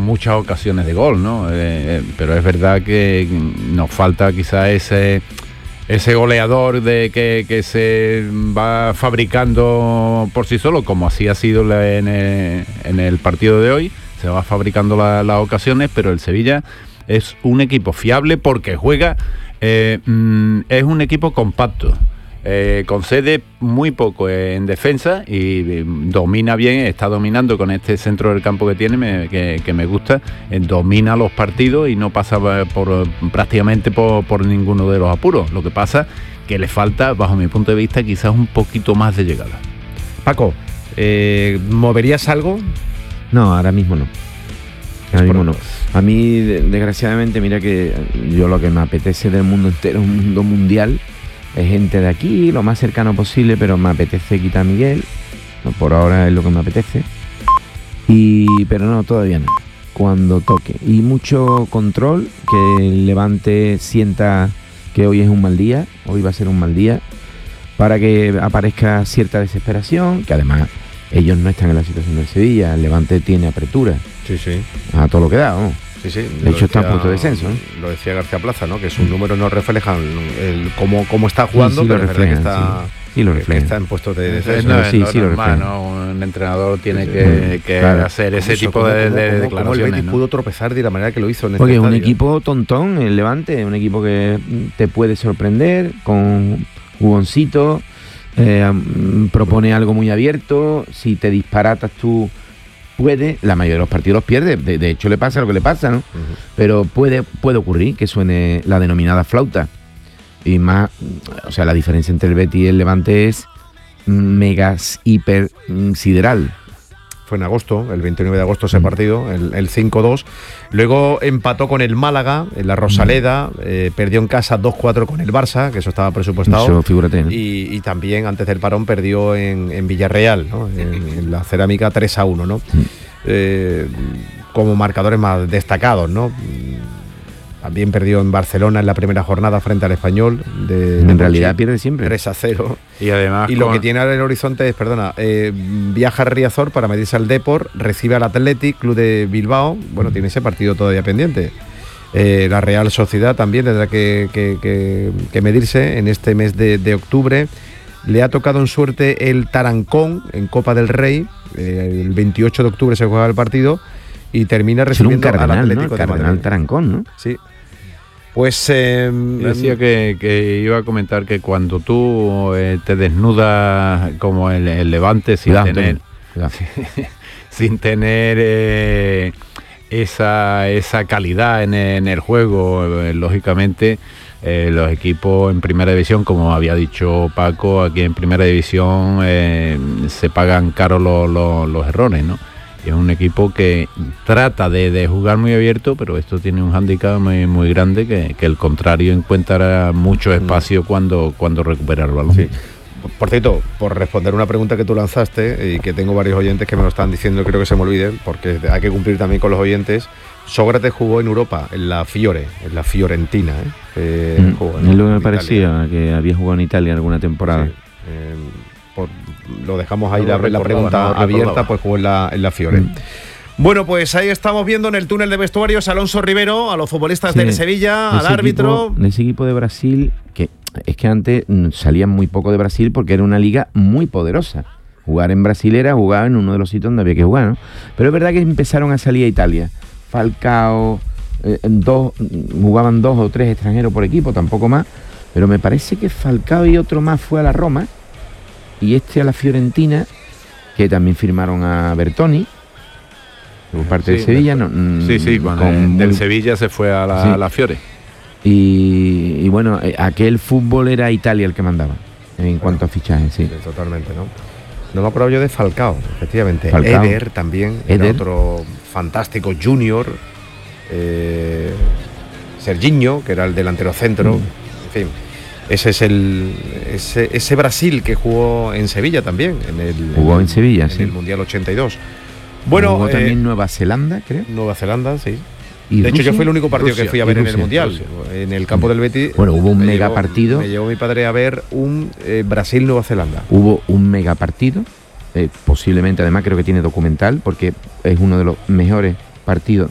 muchas ocasiones de gol, ¿no? Pero es verdad que nos falta quizá ese goleador de que se va fabricando por sí solo, como así ha sido en el partido de hoy. Se va fabricando las ocasiones, pero el Sevilla es un equipo fiable porque juega, es un equipo compacto, concede muy poco en defensa y domina bien, está dominando con este centro del campo que tiene, que me gusta, domina los partidos y no pasa prácticamente por ninguno de los apuros. Lo que pasa que le falta, bajo mi punto de vista, quizás un poquito más de llegada. Paco, ¿moverías algo? No, ahora mismo no. Ahora mismo no. A mí, desgraciadamente, mira que yo lo que me apetece del mundo entero, un mundo mundial, es gente de aquí, lo más cercano posible, pero me apetece quitar a Miguel. No, por ahora es lo que me apetece. Pero no, todavía no. Cuando toque. Y mucho control, que el Levante sienta que hoy es un mal día, hoy va a ser un mal día, para que aparezca cierta desesperación, que además ellos no están en la situación del Sevilla, el Levante tiene apertura. Sí. A todo lo que da, ¿no? Sí. De hecho, está a punto de descenso, ¿eh? Lo decía García Plaza, ¿no? Que sus números no reflejan cómo está jugando, sí, pero lo reflejan, es verdad que lo reflejan. está en puestos de descenso. Lo reflejan. Un entrenador tiene que hacer ese tipo de declaraciones. ¿Cómo el Betis pudo tropezar de la manera que lo hizo en Porque este es un estadio? equipo tontón, el Levante, un equipo que te puede sorprender, con jugoncito, propone algo muy abierto, si te disparatas tú puede, la mayoría de los partidos los pierde, de hecho le pasa lo que le pasa, ¿no? Uh-huh. Pero puede ocurrir que suene la denominada flauta. Y más, o sea, la diferencia entre el Betis y el Levante es megas hiper sideral. Fue en agosto, el 29 de agosto ese partido, el 5-2. Luego empató con el Málaga en la Rosaleda, perdió en casa 2-4 con el Barça, que eso estaba presupuestado. Eso, figúrate, ¿no? Y también antes del parón perdió en Villarreal, ¿no? En la Cerámica 3-1, ¿no? Como marcadores más destacados, ¿no? También perdió en Barcelona en la primera jornada frente al Español. En realidad pierde siempre. 3-0. Y además lo que tiene ahora en el horizonte es, viaja a Riazor para medirse al Depor, recibe al Athletic Club de Bilbao. Bueno, tiene ese partido todavía pendiente. La Real Sociedad también tendrá que medirse en este mes de octubre. Le ha tocado en suerte el Tarancón en Copa del Rey. El 28 de octubre se juega el partido y termina recibiendo al Atlético de Madrid. Cardenal Tarancón, ¿no? Sí. Pues decía que iba a comentar que cuando tú te desnudas como el Levante sin tener esa calidad en el juego, lógicamente los equipos en primera división, como había dicho Paco, aquí en primera división se pagan caros los errores, ¿no? Es un equipo que trata de jugar muy abierto, pero esto tiene un hándicap muy grande, que el contrario encuentra mucho espacio cuando recupera el balón. Sí. Por cierto, por responder una pregunta que tú lanzaste y que tengo varios oyentes que me lo están diciendo, creo que se me olviden, porque hay que cumplir también con los oyentes. Sócrates jugó en Europa, en la Fiorentina. Es lo que me parecía, que había jugado en Italia alguna temporada. Sí. Lo dejamos ahí la pregunta abierta, pues jugó en la Fiore. Bueno, pues ahí estamos viendo en el túnel de vestuarios a Alonso Rivero, a los futbolistas del Sevilla, al árbitro. Ese equipo de Brasil, que es que antes salían muy poco de Brasil porque era una liga muy poderosa. Jugar en Brasil era jugar en uno de los sitios donde había que jugar, ¿no? Pero es verdad que empezaron a salir a Italia. Falcao, jugaban 2 o 3 extranjeros por equipo, tampoco más. Pero me parece que Falcao y otro más fue a la Roma. Y a la Fiorentina, que también firmaron a Bertoni por parte de Sevilla. Del Sevilla se fue a la Fiore. Y bueno, aquel fútbol era Italia el que mandaba en cuanto a fichajes, sí. Totalmente, ¿no? No me acuerdo yo de Falcao, efectivamente. Falcao. Eder también, era otro fantástico junior. Serginho, que era el delantero centro. En fin. Ese es ese Brasil que jugó en Sevilla también. En el Mundial 82. Bueno, jugó también Nueva Zelanda, creo. Nueva Zelanda, sí. ¿Y de Rusia? hecho, yo fui el único partido que fui a ver en el Mundial. Rusia. En el campo del Betis. Bueno, hubo un mega partido. Me llevó mi padre a ver un Brasil-Nueva Zelanda. Hubo un mega partido. Posiblemente, además, creo que tiene documental, porque es uno de los mejores partidos